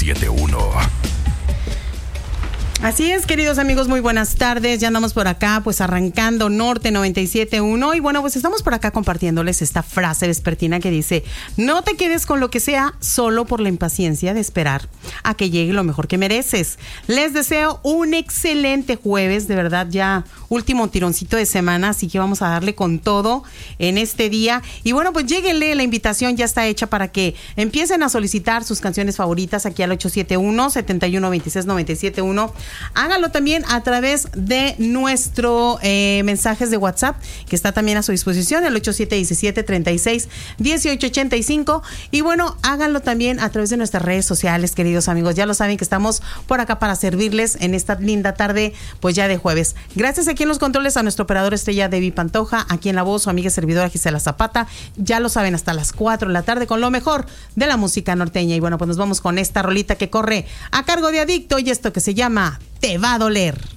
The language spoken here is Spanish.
871. Así es, queridos amigos, muy buenas tardes. Ya andamos por acá, pues arrancando Norte 97.1. Y bueno, pues estamos por acá compartiéndoles esta frase vespertina que dice: no te quedes con lo que sea solo por la impaciencia de esperar a que llegue lo mejor que mereces. Les deseo un excelente jueves, de verdad, ya último tironcito de semana, así que vamos a darle con todo en este día. Y bueno, pues lléguenle, la invitación ya está hecha para que empiecen a solicitar sus canciones favoritas aquí al 871-7126-971. Háganlo también a través de nuestro mensajes de WhatsApp, que está también a su disposición, el 8717-36-1885. Y bueno, háganlo también a través de nuestras redes sociales, queridos amigos. Ya lo saben que estamos por acá para servirles en esta linda tarde, pues ya de jueves. Gracias aquí en los controles a nuestro operador estrella Debbie Pantoja, aquí en la voz su amiga y servidora Gisela Zapata. Ya lo saben, hasta las 4 de la tarde con lo mejor de la música norteña. Y bueno, pues nos vamos con esta rolita que corre a cargo de Adicto y esto que se llama Te va a doler.